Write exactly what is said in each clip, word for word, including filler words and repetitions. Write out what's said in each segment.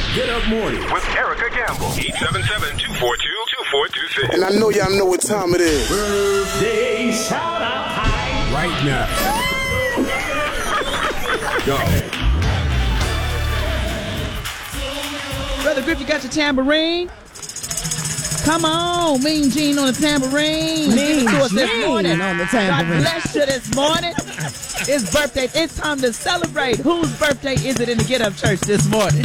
Get Up Morning with Erica Campbell. eight seven seven, two four two, two four two six. And I know y'all know what time it is. Birthday shout out time right now. Go. Brother Griff, you got your tambourine? Come on, Mean Gene on the tambourine. Mean to us Gene this morning. on the tambourine. God bless you this morning. It's birthday. It's time to celebrate. Whose birthday is it in the Get Up Church this morning?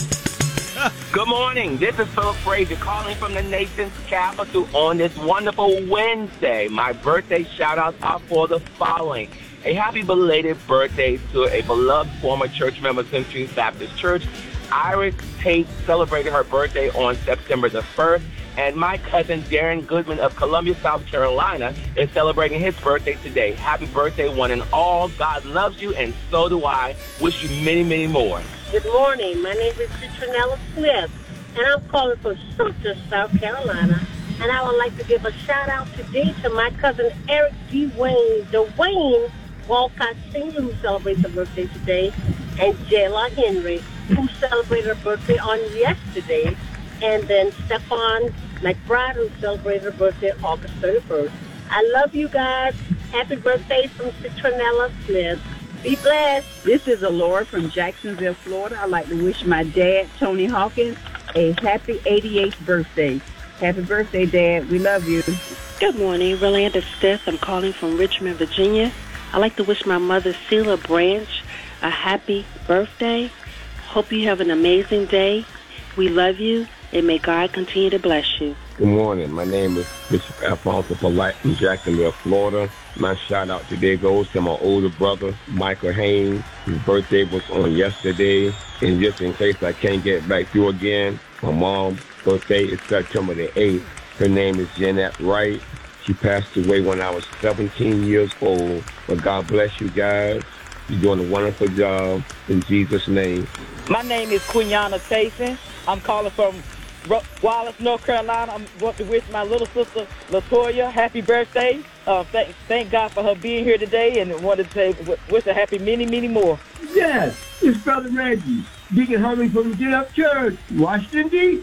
Good morning. This is Philip Frazier calling from the nation's capital on this wonderful Wednesday. My birthday shout-outs are for the following. A happy belated birthday to a beloved former church member of Century Baptist Church. Iris Tate celebrated her birthday on September the first. And my cousin Darren Goodman of Columbia, South Carolina, is celebrating his birthday today. Happy birthday, one and all. God loves you, and so do I. Wish you many, many more. Good morning. My name is Citronella Smith, and I'm calling from Sumter, South Carolina. And I would like to give a shout-out today to my cousin Eric D. Wayne, Dwayne Walcott Senior, who celebrates her birthday today, and Jayla Henry, who celebrated her birthday on yesterday. And then Stephon McBride, who celebrated her birthday August thirty-first. I love you guys. Happy birthday from Citronella Smith. Be blessed. This is Alora from Jacksonville, Florida. I'd like to wish my dad, Tony Hawkins, a happy eighty-eighth birthday. Happy birthday, Dad. We love you. Good morning. Rolanda Stith. I'm calling from Richmond, Virginia. I'd like to wish my mother, Celia Branch, a happy birthday. Hope you have an amazing day. We love you, and may God continue to bless you. Good morning. My name is Bishop Alfonso Polite from Jacksonville, Florida. My shout-out today goes to my older brother, Michael Haynes. His birthday was on yesterday. And just in case I can't get back through again, my mom's birthday is September the eighth. Her name is Jeanette Wright. She passed away when I was seventeen years old. But God bless you guys. You're doing a wonderful job. In Jesus' name. My name is Quinyana Tayson. I'm calling from Wallace, North Carolina. I want to wish my little sister, LaToya, happy birthday. Uh, thank, thank God for her being here today, and wanted to say, wish her happy many, many more. Yes, it's Brother Reggie, Deacon Homie from the Get Up Church, Washington, D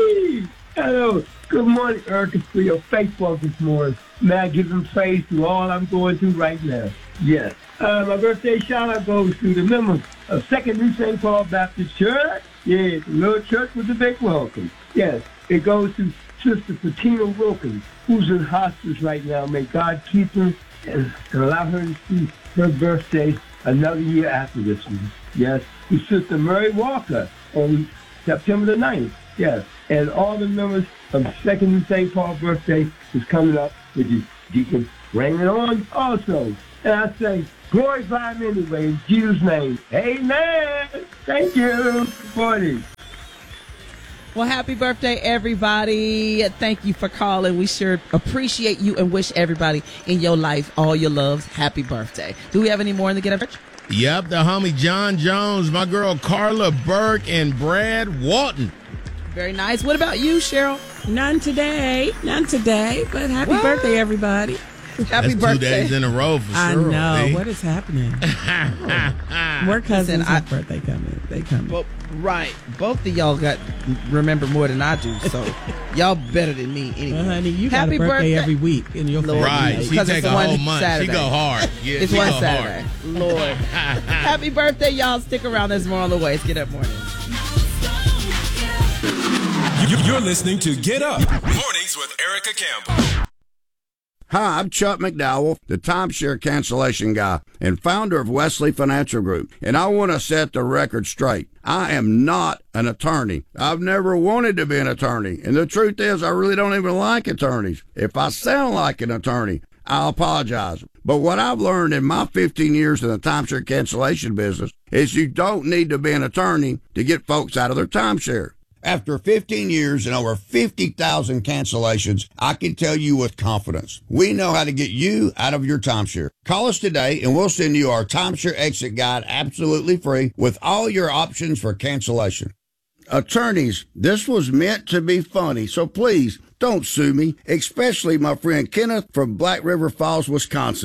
C Hello. Good morning, Erica, for your faithful this morning. May I give him praise through all I'm going through right now. Yes. Uh, my birthday shout-out goes to the members of Second New Saint Paul Baptist Church. Yeah, the little church with a big welcome. Yes, it goes to Sister Patina Wilkins, who's in hospice right now. May God keep her and allow her to see her birthday another year after this one. Yes, to Sister Mary Walker on September the ninth. Yes, and all the members of Second Saint Paul birthday is coming up, which is Deacon Raymond on also. And I say, glorify him anyway, in Jesus' name. Amen. Thank you. Good morning. Well, happy birthday, everybody. Thank you for calling. We sure appreciate you and wish everybody in your life, all your loves, happy birthday. Do we have any more in the Get Up Church? Yep, the homie John Jones, my girl Carla Burke, and Brad Walton. Very nice. What about you, Cheryl? None today. None today, but happy What? birthday, everybody. Happy That's birthday. two days in a row for I sure. know. See? What is happening? More cousins Listen, I- have birthday coming. They coming. Well, right. Both of y'all got remember more than I do, so y'all better than me anyway. Well, honey, you Happy got a birthday, birthday. every week in your family. Right. She Because take it's a one whole month. Saturday. She go hard. Yeah, It's she one go Saturday. hard. Lord. Happy birthday, y'all. Stick around. There's more on the way. It's Get Up Morning. You're listening to Get Up Mornings with Erica Campbell. Hi, I'm Chuck McDowell, the timeshare cancellation guy and founder of Wesley Financial Group, and I want to set the record straight. I am not an attorney. I've never wanted to be an attorney, and the truth is I really don't even like attorneys. If I sound like an attorney, I'll apologize. But what I've learned in my fifteen years in the timeshare cancellation business is you don't need to be an attorney to get folks out of their timeshare. After fifteen years and over fifty thousand cancellations, I can tell you with confidence, we know how to get you out of your timeshare. Call us today and we'll send you our timeshare exit guide absolutely free with all your options for cancellation. Attorneys, this was meant to be funny, so please don't sue me, especially my friend Kenneth from Black River Falls, Wisconsin.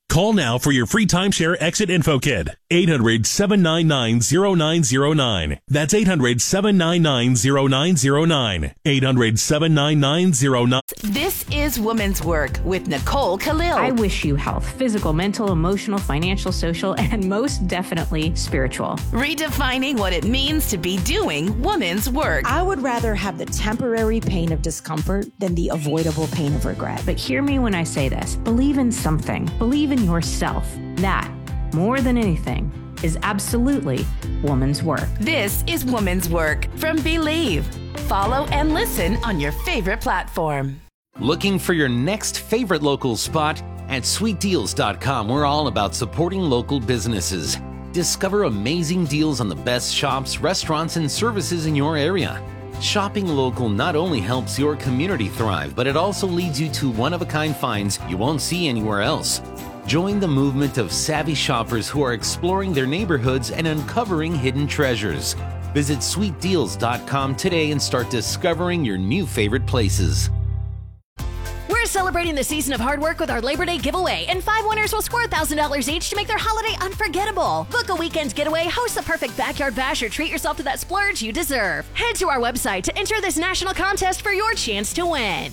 Call now for your free timeshare exit info kit. eight hundred, seven nine nine, zero nine zero nine. That's eight hundred, seven nine nine, zero nine zero nine. eight hundred, seven nine nine, zero nine. This is Woman's Work with Nicole Khalil. I wish you health, physical, mental, emotional, financial, social, and most definitely spiritual. Redefining what it means to be doing woman's work. I would rather have the temporary pain of discomfort than the avoidable pain of regret. But hear me when I say this. Believe in something. Believe in yourself. That, more than anything, is absolutely woman's work. This is Woman's Work from Believe. Follow and listen on your favorite platform. Looking for your next favorite local spot? At sweet deals dot com, we're all about supporting local businesses. Discover amazing deals on the best shops, restaurants, and services in your area. Shopping local not only helps your community thrive, but it also leads you to one-of-a-kind finds you won't see anywhere else. Join the movement of savvy shoppers who are exploring their neighborhoods and uncovering hidden treasures. Visit sweet deals dot com today and start discovering your new favorite places. We're celebrating the season of hard work with our Labor Day giveaway, and five winners will score one thousand dollars each to make their holiday unforgettable. Book a weekend getaway, host the perfect backyard bash, or treat yourself to that splurge you deserve. Head to our website to enter this national contest for your chance to win.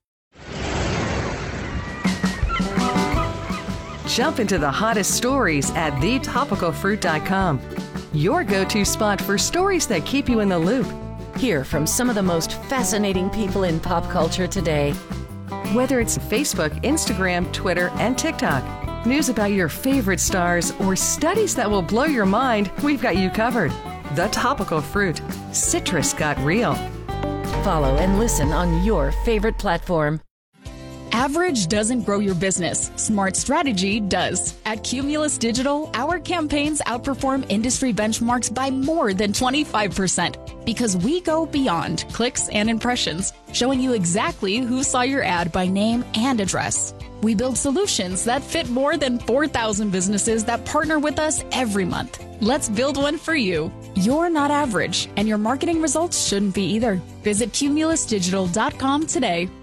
Jump into the hottest stories at the topical fruit dot com. Your go-to spot for stories that keep you in the loop. Hear from some of the most fascinating people in pop culture today. Whether it's Facebook, Instagram, Twitter, and TikTok, news about your favorite stars, or studies that will blow your mind, we've got you covered. The Topical Fruit. Citrus got real. Follow and listen on your favorite platform. Average doesn't grow your business. Smart strategy does. At Cumulus Digital, our campaigns outperform industry benchmarks by more than twenty-five percent because we go beyond clicks and impressions, showing you exactly who saw your ad by name and address. We build solutions that fit more than four thousand businesses that partner with us every month. Let's build one for you. You're not average, and your marketing results shouldn't be either. Visit cumulus digital dot com today.